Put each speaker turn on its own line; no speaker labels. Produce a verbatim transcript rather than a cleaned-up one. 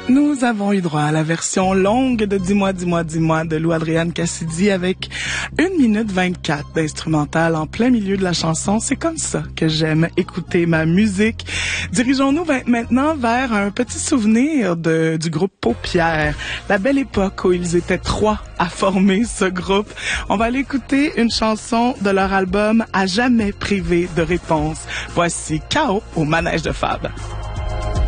Nous avons eu droit à la version longue de Dis-moi, dis-moi, dis-moi de Lou-Adrienne Cassidy avec une minute vingt-quatre d'instrumental en plein milieu de la chanson. C'est comme ça que j'aime écouter ma musique. Dirigeons-nous maintenant vers un petit souvenir de, du groupe Paupières. La belle époque où ils étaient trois à former ce groupe. On va aller écouter une chanson de leur album À jamais privé de réponse. Voici K O au manège de Fab.